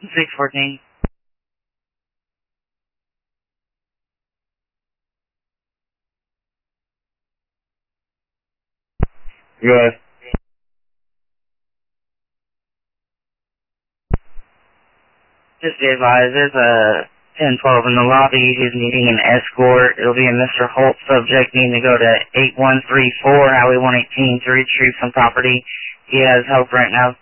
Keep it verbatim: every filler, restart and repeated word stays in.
six fourteen. Go ahead. Just be advised, there's a ten twelve in the lobby who's needing an escort. It'll be a Mister Holt subject needing to go to eight one three four Highway one eighteen to retrieve some property. He has help right now.